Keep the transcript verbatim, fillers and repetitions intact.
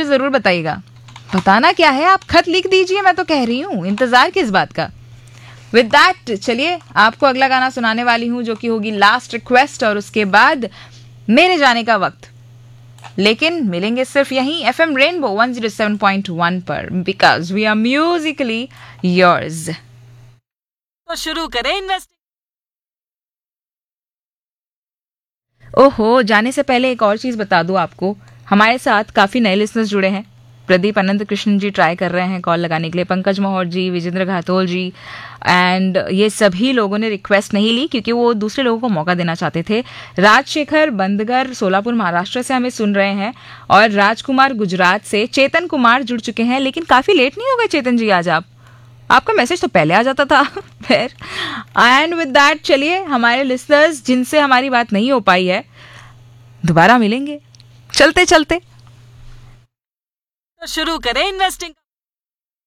मुझे जरूर बताइएगा। बताना क्या है, आप खत लिख दीजिए, मैं तो कह रही हूँ, इंतजार किस बात का। विद दैट चलिए आपको अगला गाना सुनाने वाली हूँ जो कि होगी लास्ट रिक्वेस्ट, और उसके बाद मेरे जाने का वक्त। लेकिन मिलेंगे सिर्फ यहीं F M rainbow one zero seven point one पर, because we are Musically yours. तो शुरू करें इन्वेस्ट। ओहो, जाने से पहले एक और चीज बता दूं आपको, हमारे साथ काफी नए लिसनर्स जुड़े हैं। प्रदीप अनंत कृष्ण जी ट्राई कर रहे हैं कॉल लगाने के लिए, पंकज मोहर जी, विजेंद्र घातोल जी, एंड ये सभी लोगों ने रिक्वेस्ट नहीं ली क्योंकि वो दूसरे लोगों को मौका देना चाहते थे। राजशेखर बंदगर सोलापुर महाराष्ट्र से हमें सुन रहे हैं, और राजकुमार गुजरात से, चेतन कुमार जुड़ चुके हैं। लेकिन काफी लेट नहीं हो गए चेतन जी आज आप? आपका मैसेज तो पहले आ जाता था। फिर एंड विद दैट चलिए हमारे लिसनर्स जिनसे हमारी बात नहीं हो पाई है दोबारा मिलेंगे चलते चलते। तो शुरू करें इन्वेस्टिंग।